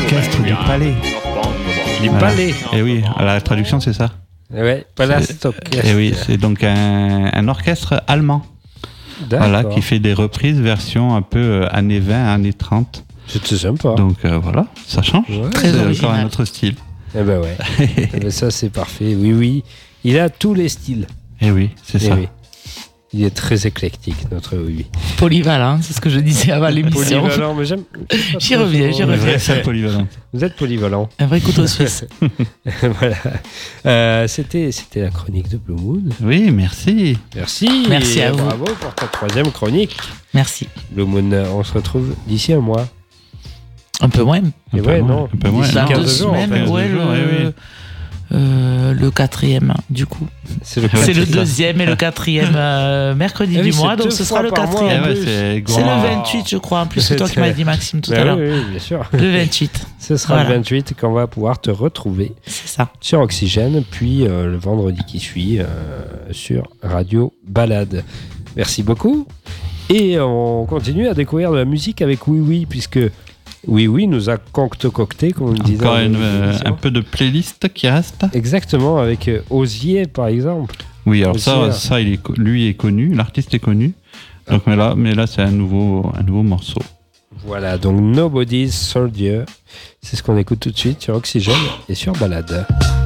l'orchestre du Palais. Du Palais. Et oui, la traduction c'est ça. Ouais, Palast-Orchestre. Et oui, c'est donc un orchestre allemand. D'accord. Voilà, qui fait des reprises version un peu années 20, années 30. C'est sympa. Donc voilà, ça change. Ouais. Très C'est original. encore un autre style. Eh ben ouais. Eh ben ça c'est parfait. Oui, oui. Il a tous les styles. Et oui, c'est Eh ça. oui. Il est très éclectique, notre oui. Polyvalent, c'est ce que je disais avant l'émission. Polyvalent, mais j'aime. J'y reviens, j'y Une reviens. vraie salle polyvalente. Vous êtes polyvalent. Un vrai couteau suisse. Voilà. C'était la chronique de Blue Moon. Oui, merci. Merci. Merci à vous. Bravo pour ta troisième chronique. Merci. Blue Moon, on se retrouve d'ici un mois. Un peu moins. Et ouais, non. Un peu moins. D'ici Dans 15 2 jours, semaines, en fait. ouais, 15 jours, oui. le 4e, du coup. C'est le C'est le quatrième. 2e et le 4e mercredi Ah du oui, mois, c'est donc 2 ce fois sera le par mois, 4e. en Ouais, plus. c'est C'est grand. le 28, je crois. En plus, c'est toi qui m'as dit, Maxime, tout à l'heure. Oui, bien sûr. Le 28, Ce sera Voilà. le 28 qu'on va pouvoir te retrouver c'est ça. sur Oxygène, puis le vendredi qui suit sur Radio Balade. Merci beaucoup. Et on continue à découvrir de la musique avec Oui Oui, puisque Oui Oui nous a concocté, comme on le disait. Encore dans un l'émission. peu de playlist qui reste. Exactement, avec Osier par exemple. Oui, alors Aussi, ça lui est connu, l'artiste est connu. Donc, mais là c'est un nouveau morceau. Voilà, donc Nobody's Soldier. C'est ce qu'on écoute tout de suite sur Oxygène et sur Balade.